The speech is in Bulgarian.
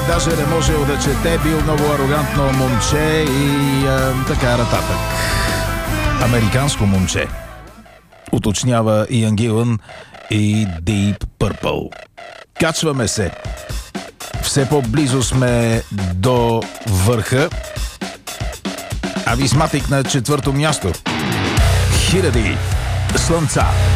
даже не можел да чете, бил много арогантно момче и така нататък. Американско момче, уточнява Иан Гилън и Deep Purple. Качваме се. Все по-близо сме до върха. Ависматик на 4-то място. Хиляди слънца.